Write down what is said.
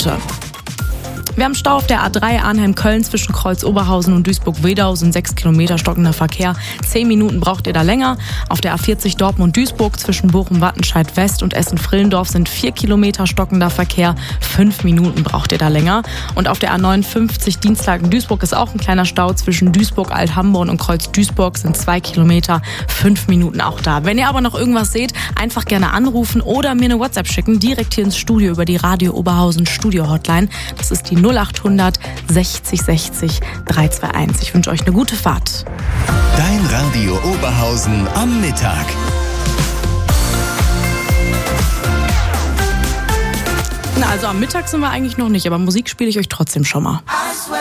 Minute. Wir haben Stau auf der A3 Arnhem-Köln zwischen Kreuz Oberhausen und Duisburg-Wedau, sind 6 Kilometer stockender Verkehr. 10 Minuten braucht ihr da länger. Auf der A40 Dortmund-Duisburg zwischen Bochum-Wattenscheid-West und Essen-Frillendorf sind 4 Kilometer stockender Verkehr. 5 Minuten braucht ihr da länger. Und auf der A59 Dienstlaken-Duisburg ist auch ein kleiner Stau zwischen Duisburg-Alt-Hamborn und Kreuz-Duisburg sind 2 Kilometer. 5 Minuten auch da. Wenn ihr aber noch irgendwas seht, einfach gerne anrufen oder mir eine WhatsApp schicken, direkt hier ins Studio über die Radio Oberhausen Studio Hotline. Das ist die 0800 60 60 321. Ich wünsche euch eine gute Fahrt. Dein Radio Oberhausen am Mittag. Na, also am Mittag sind wir eigentlich noch nicht, aber Musik spiele ich euch trotzdem schon mal.